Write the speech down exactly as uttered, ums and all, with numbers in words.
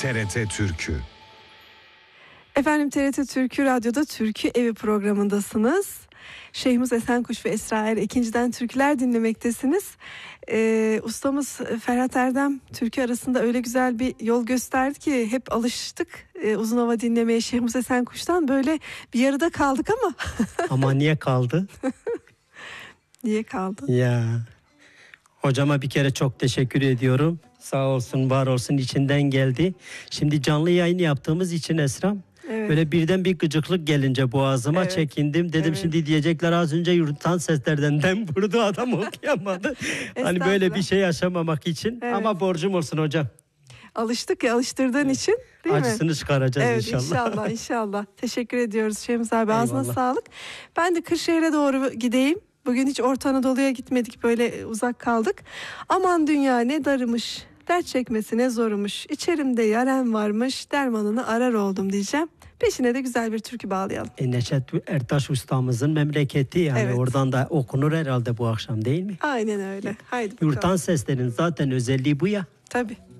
T R T Türkü. Efendim T R T Türkü Radyo'da Türkü Evi programındasınız. Şeyhimiz Esenkuş ve Esra Er ikinciden türküler dinlemektesiniz. Ee, ustamız Ferhat Erdem türkü arasında öyle güzel bir yol gösterdi ki hep alıştık e, uzun hava dinlemeye Şeyhimiz Esenkuş'tan, böyle bir yarıda kaldık ama. Ama niye kaldı? Niye kaldı? Ya hocama bir kere çok teşekkür ediyorum. Sağ olsun, var olsun, içinden geldi. Şimdi canlı yayın yaptığımız için Esra'm, Evet. böyle birden bir gıcıklık gelince boğazıma Evet. çekindim. Dedim Evet. şimdi diyecekler az önce yurttan seslerden dem vurdu adam okuyamadı. Hani böyle bir şey yaşamamak için, Evet. ama borcum olsun hocam. Alıştık ya, alıştırdığın için değil mi? Acısını çıkaracağız Evet, inşallah. inşallah inşallah. Teşekkür ediyoruz Şeyhimiz abi. Ağzına Eyvallah. sağlık. Ben de Kırşehir'e doğru gideyim. Bugün hiç Orta Anadolu'ya gitmedik, böyle uzak kaldık. Aman dünya ne darımış, dert çekmesi ne zormuş. İçerimde yaren varmış, dermanını arar oldum diyeceğim. Peşine de güzel bir türkü bağlayalım. E, Neşet Ertaş ustamızın memleketi, yani Evet. oradan da okunur herhalde bu akşam, değil mi? Aynen öyle. Haydi bakalım. Yurttan seslerin zaten özelliği bu ya. Tabii.